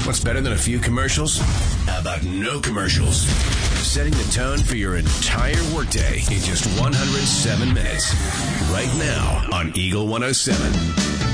What's better than a few commercials? How about no commercials? Setting the tone for your entire workday in just 107 minutes. Right now on Eagle 107.